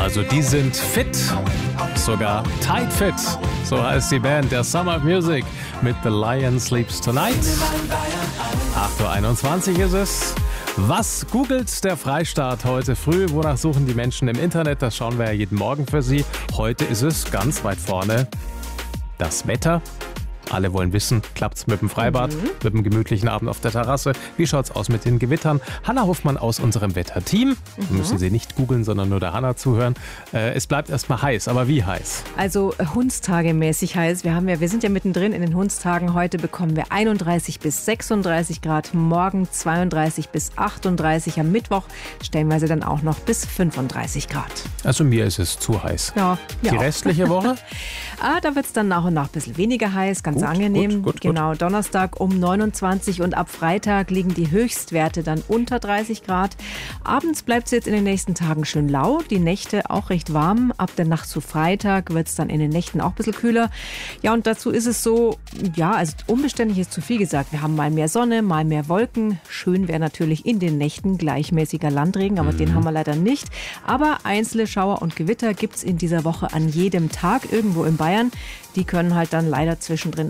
Also die sind fit, sogar tight fit. So heißt die Band der Summer Music mit The Lion Sleeps Tonight. 8.21 Uhr ist es. Was googelt der Freistaat heute früh? Wonach suchen die Menschen im Internet? Das schauen wir ja jeden Morgen für Sie. Heute ist es ganz weit vorne das Wetter. Alle wollen wissen, klappt's mit dem Freibad, mit dem gemütlichen Abend auf der Terrasse? Wie schaut's aus mit den Gewittern? Hanna Hoffmann aus unserem Wetterteam. Müssen Sie nicht googeln, sondern nur der Hanna zuhören. Es bleibt erstmal heiß, aber wie heiß? Also Hundstagemäßig heiß. Wir sind ja mittendrin in den Hundstagen. Heute bekommen wir 31 bis 36 Grad, morgen 32 bis 38, am Mittwoch stellenweise dann auch noch bis 35 Grad. Also mir ist es zu heiß. Ja, Die restliche Woche? Da wird es dann nach und nach ein bisschen weniger heiß, ganz angenehm. Gut. Genau, Donnerstag um 29 und ab Freitag liegen die Höchstwerte dann unter 30 Grad. Abends bleibt es jetzt in den nächsten Tagen schön lau, die Nächte auch recht warm. Ab der Nacht zu Freitag wird es dann in den Nächten auch ein bisschen kühler. Ja, und dazu ist es so, also unbeständig ist zu viel gesagt. Wir haben mal mehr Sonne, mal mehr Wolken. Schön wäre natürlich in den Nächten gleichmäßiger Landregen, aber den haben wir leider nicht. Aber einzelne Schauer und Gewitter gibt es in dieser Woche an jedem Tag irgendwo in Bayern. Die können halt dann leider zwischendrin